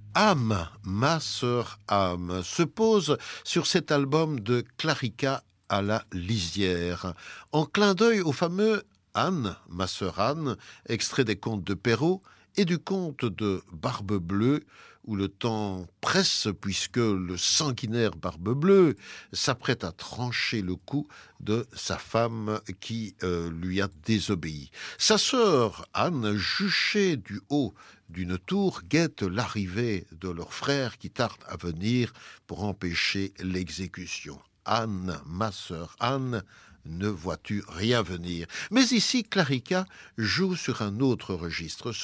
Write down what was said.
Âme, ma sœur âme, se pose sur cet album de Clarica à la lisière, en clin d'œil au fameux Anne, ma sœur Anne, extrait des contes de Perrault et du conte de Barbe Bleue, où le temps presse puisque le sanguinaire Barbe Bleue s'apprête à trancher le cou de sa femme qui lui a désobéi. Sa sœur Anne, juchée du haut d'une tour, guette l'arrivée de leur frère qui tarde à venir pour empêcher l'exécution. Anne, ma sœur Anne, ne vois-tu rien venir? Mais ici, Clarica joue sur un autre registre.